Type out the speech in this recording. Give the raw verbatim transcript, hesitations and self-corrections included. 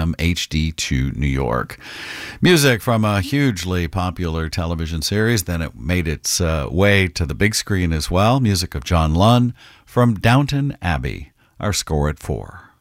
M H D two New York. Music from a hugely popular television series, then it made its uh, way to the big screen as well. Music of John Lunn from Downton Abbey, our score at four.